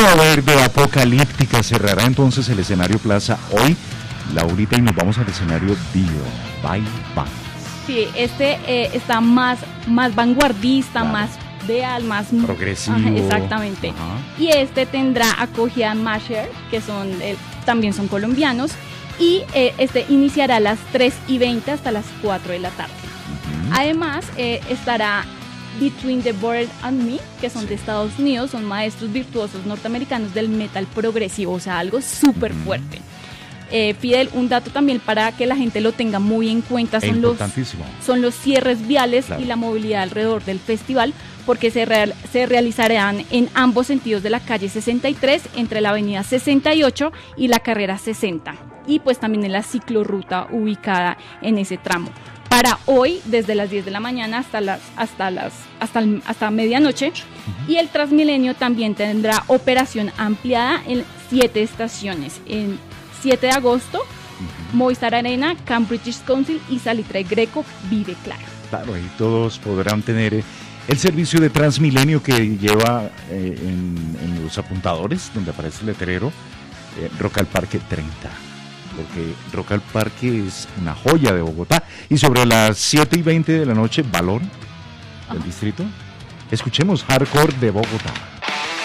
Todo verde, apocalíptica, cerrará entonces el escenario Plaza hoy, Laurita, y nos vamos al escenario Dio. Bye, bye. Sí, está más vanguardista, Claro. más más progresivo. Ajá, exactamente. Ajá. Y tendrá acogida Masher, que también son colombianos, y iniciará a las 3:20 hasta las 4 de la tarde. Uh-huh. Además, estará Between the Bird and Me, que son de Estados Unidos, son maestros virtuosos norteamericanos del metal progresivo, o sea, algo súper fuerte. Fidel, un dato también para que la gente lo tenga muy en cuenta, son los cierres viales, claro, y la movilidad alrededor del festival, porque se realizarán en ambos sentidos de la calle 63, entre la avenida 68 y la carrera 60, y pues también en la ciclorruta ubicada en ese tramo. Para hoy, desde las 10 de la mañana hasta medianoche, y el Transmilenio también tendrá operación ampliada en 7 estaciones, en 7 de agosto, Movistar Arena, Cambridge Council y Salitre Greco, Vive Claro. Claro, ahí todos podrán tener el servicio de Transmilenio que lleva en los apuntadores, donde aparece el letrero, Rock al Parque 30. Porque Rock al Parque es una joya de Bogotá. Y sobre las 7:20 de la noche, Valor del distrito. Escuchemos Hardcore de Bogotá.